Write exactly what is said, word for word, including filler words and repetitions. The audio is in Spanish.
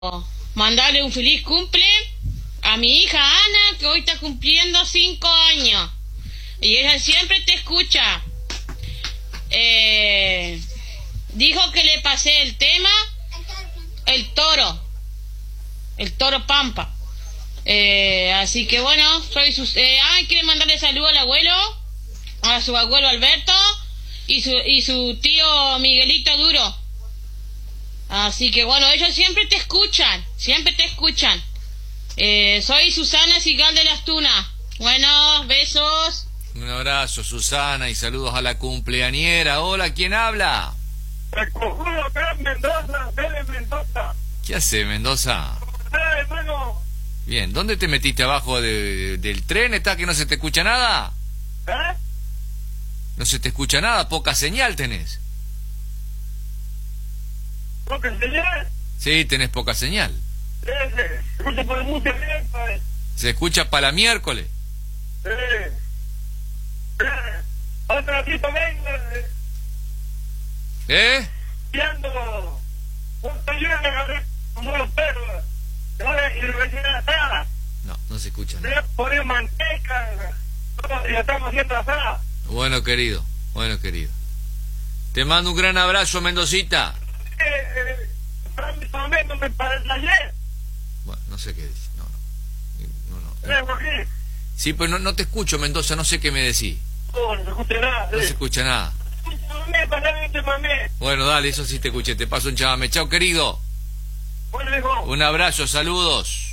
mandarle un feliz cumple a mi hija Ana, que hoy está cumpliendo cinco años. Y ella siempre te escucha. Eh, dijo que le pasé el tema, el toro, el toro Pampa. Eh, así que bueno, soy su... Eh, ay, quiere mandarle saludo al abuelo, a su abuelo Alberto y su, y su tío Miguelito Duro. Así que bueno, ellos siempre te escuchan, siempre te escuchan. Eh, soy Susana Sigal de las Tunas. Bueno, besos. Un abrazo, Susana, y saludos a la cumpleañera. Hola, ¿quién habla? El cojudo acá en Mendoza, desde Mendoza. ¿Qué hace, Mendoza? ¡Eh, hermano! Bien, ¿dónde te metiste abajo de, del tren? ¿Está que no se te escucha nada? ¿Eh? No se te escucha nada, poca señal tenés. ¿Poca señal? Sí, tenés poca señal. Sí, se escucha por mucho tiempo. Eh. Se escucha para la miércoles. Sí. Eh. Otro ratito vengo. Eh. ¿Eh? Viendo. Justo yo me agarré como los perros. Ahora y recién asada. No, no se escucha Le nada. he ponido manteca. Y ya estamos haciendo asada. Bueno, querido, bueno, querido. Te mando un gran abrazo, Mendocita. Eh, eh, para mi momento me para el taller. Bueno, no sé qué decir. No, no. No, no. Eh, ¿por qué? Sí, pero no, no te escucho, Mendoza, no sé qué me decís. Oh, no se escucha nada. No Sí. se escucha nada. Mamé, pasame este mamé. Bueno, dale, eso sí te escuché. Te paso un chamame. Chao, querido. Bueno, hijo. Un abrazo, saludos.